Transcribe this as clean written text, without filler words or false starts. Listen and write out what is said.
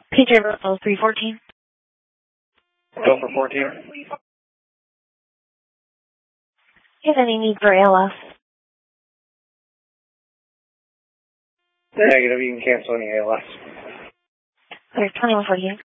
PJ Russell 314. Go for 14. You have any need for ALS? Negative, you can cancel any ALS. There's 2148.